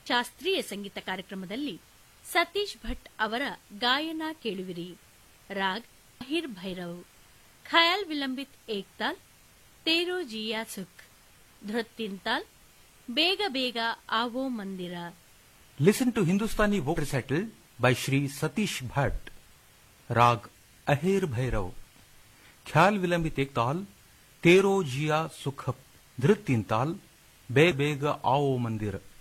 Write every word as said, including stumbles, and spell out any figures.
ಶಾಸ್ತ್ರೀಯ ಸಂಗೀತ ಕಾರ್ಯಕ್ರಮದಲ್ಲಿ ಸತೀಶ್ ಭಟ್ ಅವರ ಗಾಯನ ಕೇಳುವಿರಿ. ರಾಗ್ ಅಹಿರ್ ಭೈರವ್, ಖಯಾಲ್ ವಿಲಂಬಿತ್ ಏಕ್ತಾಲ್, ತೇರೋ ಜಿಯಾ ಸುಖ್, ಧೃತ್ತಿಂತಾಲ್, ಬೇಗ ಬೇಗ ಆವೋ ಮಂದಿರ. Listen to Hindustani vocal recital by Shri Satish Bhatt. Rag Ahir Bhairav, Khyal Vilambit Ektal, Tero Jia Sukh, Dhrit Tintal, Be Bega Ao Mandir.